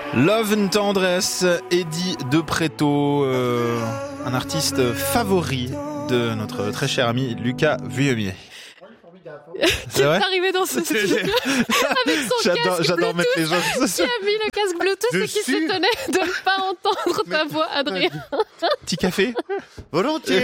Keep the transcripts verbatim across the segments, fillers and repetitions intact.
Love and Tendresse, Eddie De Pretto, euh, un artiste favori de notre très cher ami Lucas Vuillemier. Qui est arrivé dans ce studio avec son j'adore, casque j'adore Bluetooth, mettre les gens qui a mis le casque Bluetooth et qui s'étonnait de ne pas entendre ta voix, Adrien. Petit café volontiers.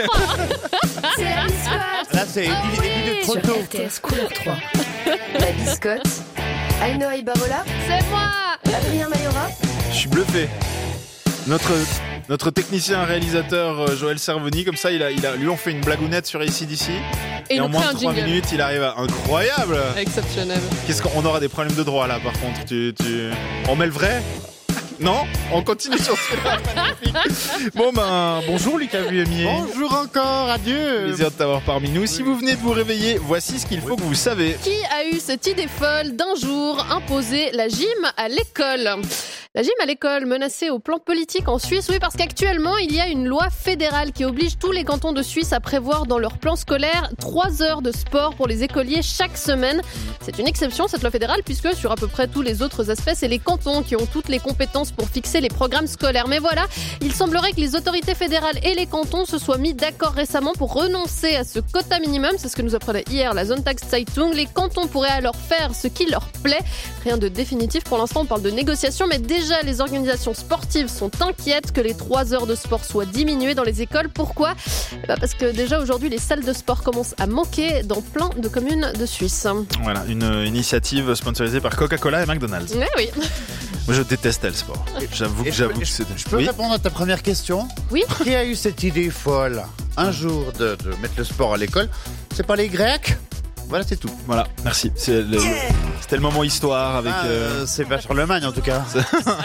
C'est la biscotte. Là, c'est Eddie, Eddie De Sur Pretto. R T S Couleur trois. La biscotte. Aïnoa Ibarola. C'est moi. Adrien Mayora. Je suis bluffé. Notre notre technicien réalisateur euh, Joël Cervoni, comme ça, il a il a lui on fait une blagounette sur A C D C Et, et il en nous moins crée de un trois jingle. minutes, il arrive à incroyable. Exceptionnel. Qu'est-ce qu'on on aura des problèmes de droit là par contre. Tu tu on met le vrai? Non, on continue sur celui-là. Magnifique. Bon ben bonjour Lucas Vuillemier. Bonjour encore, adieu. Plaisir de t'avoir parmi nous. Si vous venez de vous réveiller, voici ce qu'il faut que vous savez. Qui a eu cette idée folle d'un jour imposer la gym à l'école ? La gym à l'école menacée au plan politique en Suisse, oui, parce qu'actuellement, il y a une loi fédérale qui oblige tous les cantons de Suisse à prévoir dans leur plan scolaire trois heures de sport pour les écoliers chaque semaine. C'est une exception, cette loi fédérale, puisque sur à peu près tous les autres aspects, c'est les cantons qui ont toutes les compétences pour fixer les programmes scolaires. Mais voilà, il semblerait que les autorités fédérales et les cantons se soient mis d'accord récemment pour renoncer à ce quota minimum. C'est ce que nous apprenait hier la Sonntagszeitung. Les cantons pourraient alors faire ce qui leur plaît. Rien de définitif pour l'instant, on parle de négociation, mais déjà les organisations sportives sont inquiètes que les trois heures de sport soient diminuées dans les écoles. Pourquoi ? Bah parce que déjà aujourd'hui, les salles de sport commencent à manquer dans plein de communes de Suisse. Voilà, une euh, initiative sponsorisée par Coca-Cola et McDonald's. Ouais, oui. Moi, je détestais le sport. J'avoue que Et je j'avoue peux- que c'est. Je peux Oui. répondre à ta première question ? Oui. Qui a eu cette idée folle un jour de, de mettre le sport à l'école ? C'est pas les Grecs ? Voilà, c'est tout. Voilà, merci. C'est le- le- C'était le moment histoire avec. Ah, euh, euh, c'est pas Charlemagne en tout cas.